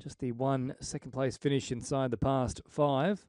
Just the one second place finish inside the past 5.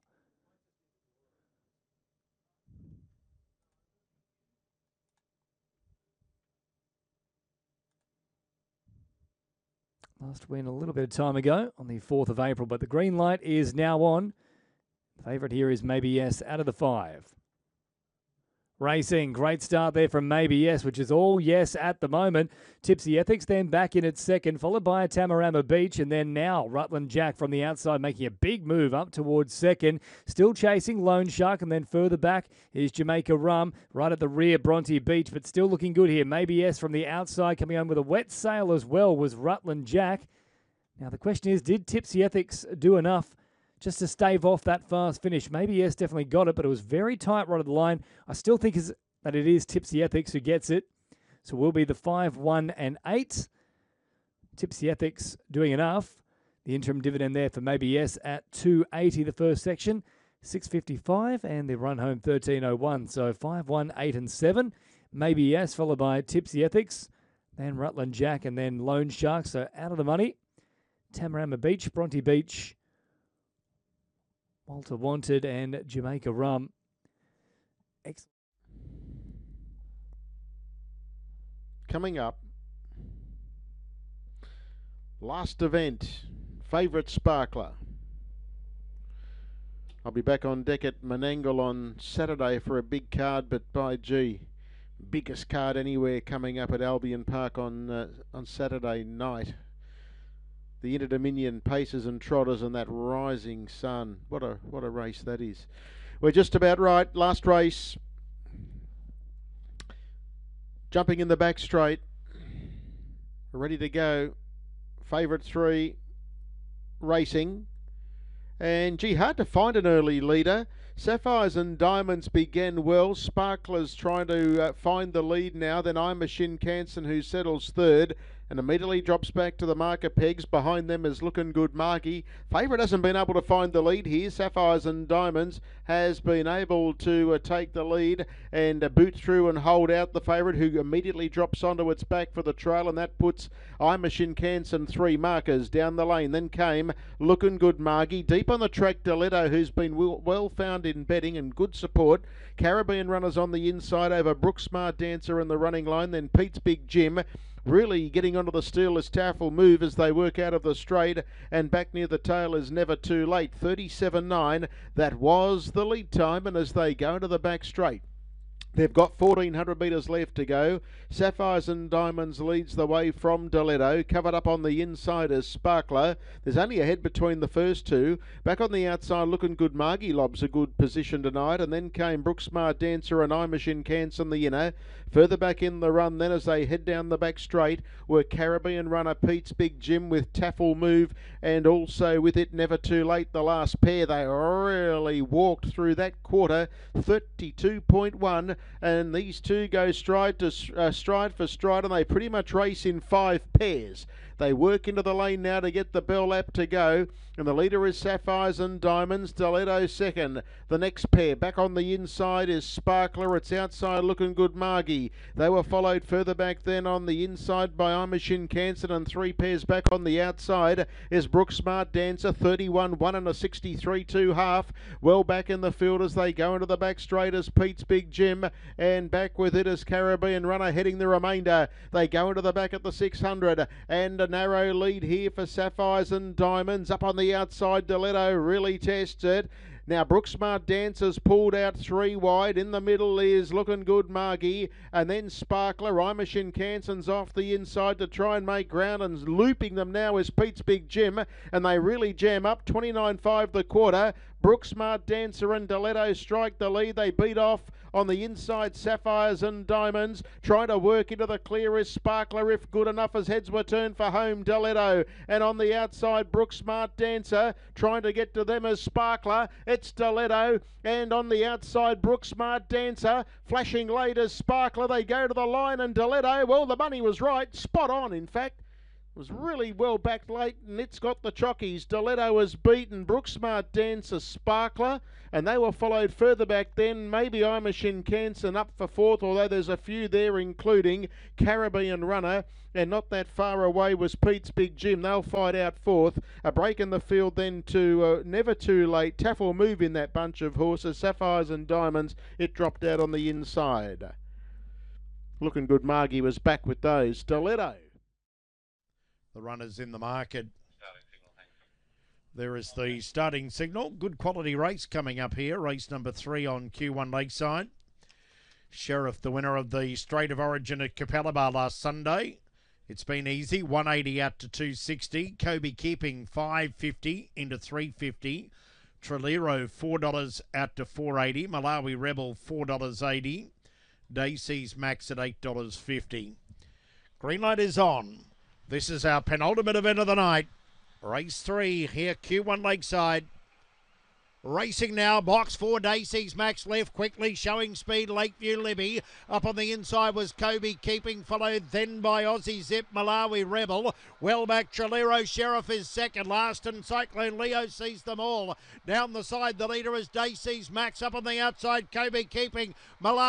Last win a little bit of time ago on the 4th of April, but the green light is now on. Favourite here is Maybe Yes out of the 5. Racing, great start there from Maybe Yes, which is all yes at the moment. Tipsy Ethics then back in at second, followed by Tamarama Beach, and then now Rutland Jack from the outside making a big move up towards second. Still chasing Lone Shark, and then further back is Jamaica Rum. Right at the rear, Bronte Beach, but still looking good here. Maybe Yes from the outside coming on with a wet sail as well was Rutland Jack. Now the question is, did Tipsy Ethics do enough just to stave off that fast finish? Maybe Yes definitely got it, but it was very tight right at the line. I still think that it is Tipsy Ethics who gets it. So we'll be the 5, 1 and 8. Tipsy Ethics doing enough. The interim dividend there for Maybe Yes at 280 the first section, 655, and the run home 1301. So 5, 1, 8 and 7. Maybe Yes followed by Tipsy Ethics, then Rutland Jack, and then Lone Shark. So out of the money. Tamarama Beach, Bronte Beach, Walter Wanted, and Jamaica Rum. Excellent. Coming up, last event, Favourite Sparkler. I'll be back on deck at Menangle on Saturday for a big card, but by gee, biggest card anywhere coming up at Albion Park on Saturday night. The Inter-Dominion Pacers and Trotters and that Rising Sun. What a race that is. We're just about right. Last race. Jumping in the back straight. Ready to go. Favourite 3. Racing. And gee, hard to find an early leader. Sapphires and Diamonds began well. Sparkler's trying to find the lead now. Then I'm a Shin Canson who settles third and immediately drops back to the marker pegs. Behind them is Looking Good Margie. Favourite hasn't been able to find the lead here. Sapphires and Diamonds has been able to take the lead and boot through and hold out the favourite, who immediately drops onto its back for the trail, and that puts I'm a Shin Canson 3 markers down the lane. Then came Looking Good Margie. Deep on the track, Deletto, who's been well found in betting and good support. Caribbean Runners on the inside over Brooke Smart Dancer in the running line. Then Pete's Big Jim really getting onto the steel as Taffel Move as they work out of the straight, and back near the tail is Never Too Late. 37.9, that was the lead time, and as they go to the back straight, they've got 1,400 metres left to go. Sapphires and Diamonds leads the way from Deletto. Covered up on the inside is Sparkler. There's only a head between the first two. Back on the outside, Looking Good Margie lobs a good position tonight. And then came Brooke Smart Dancer and I'm a Shin Canson the inner. Further back in the run then, as they head down the back straight, were Caribbean Runner, Pete's Big Jim with Taffel Move, and also with it Never Too Late, the last pair. They really walked through that quarter, 32.1. And these two go stride for stride, and they pretty much race in 5 pairs. They work into the lane now to get the bell lap to go, and the leader is Sapphires and Diamonds. Deletto second. The next pair back on the inside is Sparkler. It's outside Looking Good Margie. They were followed further back then on the inside by I'm a Shin Canson, and 3 pairs back on the outside is Brooke Smart Dancer. 31.1 and a 63.2 half. Well back in the field as they go into the back straight as Pete's Big Jim, and back with it is Caribbean Runner heading the remainder. They go into the back at the 600, and a narrow lead here for Sapphires and Diamonds. Up on the outside, Deletto really tests it. Now Brooke Smart Dancer's pulled out 3 wide. In the middle is Looking Good Margie, and then Sparkler. I'm a Shin Canson's off the inside to try and make ground, and looping them now is Pete's Big Jim, and they really jam up. 29.5 the quarter. Brooke Smart Dancer and Deletto strike the lead. They beat off on the inside Sapphires and Diamonds. Trying to work into the clear is Sparkler, if good enough, as heads were turned for home Deletto. And on the outside, Brooke Smart Dancer. Trying to get to them as Sparkler. It's Deletto. And on the outside, Brooke Smart Dancer. Flashing late as Sparkler. They go to the line, and Deletto, well, the money was right. Spot on, in fact. was really well backed late, and it's got the chockies. Stiletto was beaten. Brooksmart Dancer, Sparkler, and they were followed further back then. Maybe I'm a Shinkansen up for fourth, although there's a few there, including Caribbean Runner, and not that far away was Pete's Big Jim. They'll fight out fourth. A break in the field then to Never Too Late. Taffel Move in that bunch of horses. Sapphires and Diamonds, it dropped out on the inside. Looking good, Margie was back with those. Stiletto. The runners in the market. There is the starting signal. Good quality race coming up here. Race number 3 on Q1 Lakeside. Sheriff, the winner of the Strait of Origin at Capalaba last Sunday. It's been easy. 180 out to 260. Kobe Keeping 550 into 350. Trelero $4 out to 480. Malawi Rebel $4.80. Dacey's Max at $8.50. Green light is on. This is our penultimate event of the night. Race 3 here, Q1 Lakeside. Racing now, box 4, Dacey's Max left, quickly showing speed, Lakeview Libby. Up on the inside was Kobe Keeping, followed then by Aussie Zip, Malawi Rebel. Well back, Trelero Sheriff is second, last, and Cyclone Leo sees them all. Down the side, the leader is Dacey's Max. Up on the outside, Kobe Keeping, Malawi